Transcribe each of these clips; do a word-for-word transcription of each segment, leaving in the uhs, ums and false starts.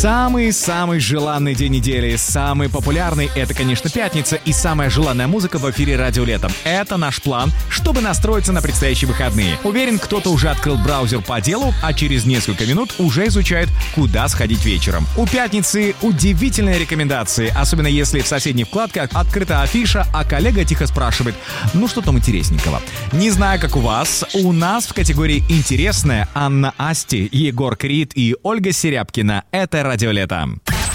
Самый-самый желанный день недели, самый популярный — это, конечно, пятница, и самая желанная музыка в эфире «Радио Летом». Это наш план, чтобы настроиться на предстоящие выходные. Уверен, кто-то уже открыл браузер по делу, а через несколько минут уже изучает, куда сходить вечером. У пятницы удивительные рекомендации, особенно если в соседней вкладке открыта афиша, а коллега тихо спрашивает: ну что там интересненького? Не знаю, как у вас, у нас в категории «Интересное» Анна Асти, Егор Крид и Ольга Серябкина. Это «Радио Лето».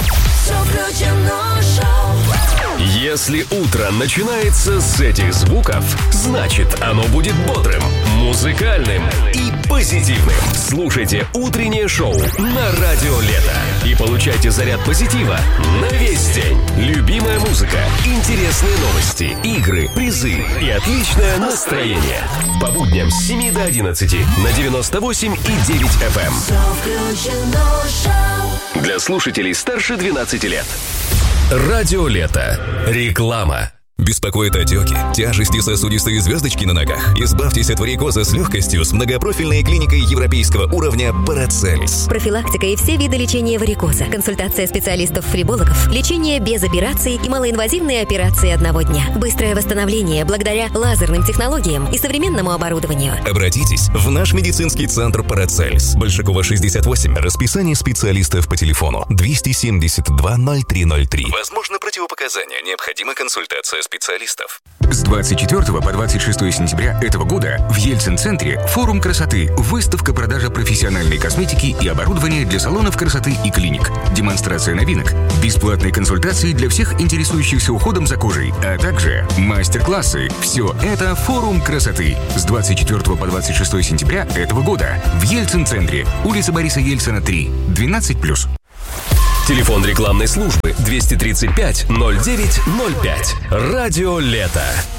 Если утро начинается с этих звуков, значит, оно будет бодрым, музыкальным и позитивным. Слушайте утреннее шоу на Радио Лето и получайте заряд позитива на весь день. Любимая музыка, интересные новости, игры, призы и отличное настроение. По будням с семи до одиннадцати на девяносто восемь и девять эф эм. Для слушателей старше двенадцати лет. Радио Лето. Реклама. Беспокоит отеки, тяжести, сосудистые звездочки на ногах? Избавьтесь от варикоза с легкостью с многопрофильной клиникой европейского уровня Парацельс. Профилактика и все виды лечения варикоза, консультация специалистов-фрибологов, лечение без операций и малоинвазивные операции одного дня. Быстрое восстановление благодаря лазерным технологиям и современному оборудованию. Обратитесь в наш медицинский центр Парацельс. Большакова, шестьдесят восемь. Расписание специалистов по телефону двести семьдесят два ноль три ноль три. Возможно, противопоказания. Необходима консультация специалистов. С двадцать четвёртого по двадцать шестое сентября этого года в Ельцин-центре форум красоты, выставка продажа профессиональной косметики и оборудования для салонов красоты и клиник, демонстрация новинок, бесплатные консультации для всех интересующихся уходом за кожей, а также мастер-классы. Все это форум красоты с двадцать четвёртого по двадцать шестое сентября этого года в Ельцин-центре, улица Бориса Ельцина, три, двенадцать плюс. Телефон рекламной службы двести тридцать пять ноль девять ноль пять. Радио Лето.